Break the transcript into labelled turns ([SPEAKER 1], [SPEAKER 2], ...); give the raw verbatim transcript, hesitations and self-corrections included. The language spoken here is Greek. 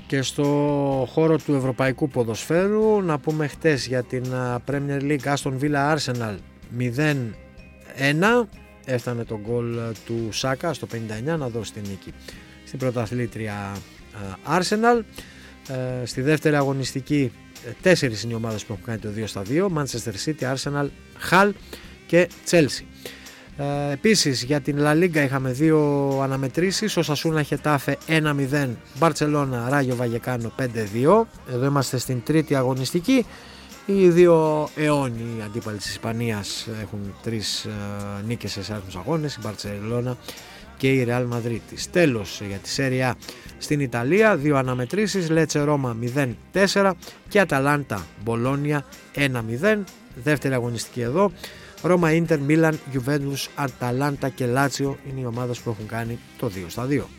[SPEAKER 1] Και στο χώρο του ευρωπαϊκού ποδοσφαίρου να πούμε χτες για την Premier League Aston Villa Arsenal μηδέν ένα, έφτανε το γκολ του Σάκα στο πενήντα εννιά να δώσει την νίκη στην πρωταθλήτρια Arsenal. Στη δεύτερη αγωνιστική τέσσερις είναι οι ομάδες που έχουν κάνει το δύο στα δύο, Manchester City, Arsenal, Hull και Chelsea. Ε, επίσης για την La Liga είχαμε δύο αναμετρήσεις, ο Σασούνα Χετάφε ένα μηδέν, Μπαρτσελώνα Ράγιο Βαγεκάνο πέντε δύο. Εδώ είμαστε στην τρίτη αγωνιστική. Οι δύο αιώνιοι αντίπαλοι της Ισπανίας έχουν τρεις ε, νίκες σε τέσσερις αγώνες, η Μπαρτσελώνα και η Ρεάλ Μαδρίτης. Τέλος για τη Σέρια στην Ιταλία, δύο αναμετρήσεις, Λέτσε Ρώμα μηδέν τέσσερα και Αταλάντα Μπολόνια ένα μηδέν. Δεύτερη αγωνιστική εδώ, Ρώμα, Ίντερ, Μίλαν, Γιουβέντους, Αταλάντα και Λάτσιο είναι οι ομάδες που έχουν κάνει το δύο στα δύο.